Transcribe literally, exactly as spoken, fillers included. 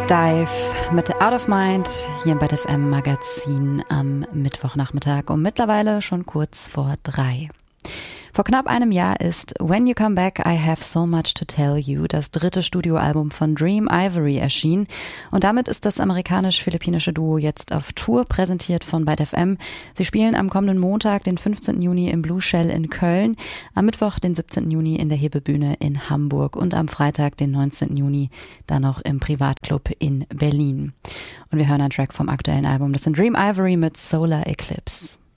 Dive mit Out of Mind hier im Bad F M Magazin am Mittwochnachmittag um mittlerweile schon kurz vor drei. Vor knapp einem Jahr ist When You Come Back, I Have So Much to Tell You, das dritte Studioalbum von Dream Ivory, erschienen. Und damit ist das amerikanisch-philippinische Duo jetzt auf Tour, präsentiert von Bad F M. Sie spielen am kommenden Montag, den fünfzehnten Juni im Blue Shell in Köln, am Mittwoch, den siebzehnten Juni in der Hebebühne in Hamburg und am Freitag, den neunzehnten Juni, dann noch im Privatclub in Berlin. Und wir hören einen Track vom aktuellen Album. Das sind Dream Ivory mit Solar Eclipse.